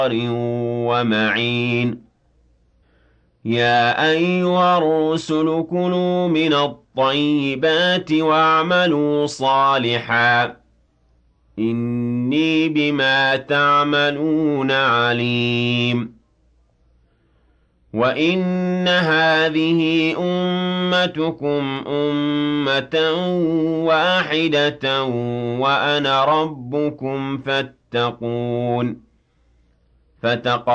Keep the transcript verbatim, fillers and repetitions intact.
ومعين يا أيها الرسل كلوا من الطيبات واعملوا صالحا إني بما تعملون عليم وإن هذه أمتكم أمة واحدة وأنا ربكم فاتقون فتق